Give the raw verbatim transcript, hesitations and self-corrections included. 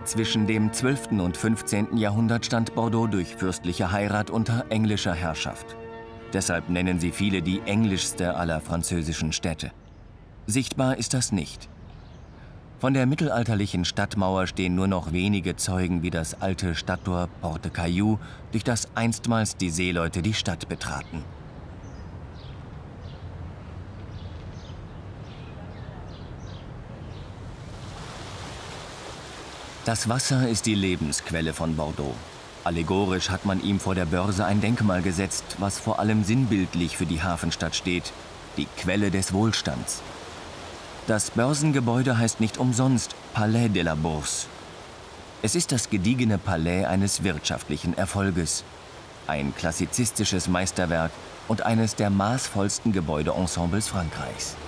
Zwischen dem zwölften und fünfzehnten Jahrhundert stand Bordeaux durch fürstliche Heirat unter englischer Herrschaft. Deshalb nennen sie viele die englischste aller französischen Städte. Sichtbar ist das nicht. Von der mittelalterlichen Stadtmauer stehen nur noch wenige Zeugen wie das alte Stadttor Porte Cailloux, durch das einstmals die Seeleute die Stadt betraten. Das Wasser ist die Lebensquelle von Bordeaux. Allegorisch hat man ihm vor der Börse ein Denkmal gesetzt, was vor allem sinnbildlich für die Hafenstadt steht, die Quelle des Wohlstands. Das Börsengebäude heißt nicht umsonst Palais de la Bourse. Es ist das gediegene Palais eines wirtschaftlichen Erfolges, ein klassizistisches Meisterwerk und eines der maßvollsten Gebäudeensembles Frankreichs.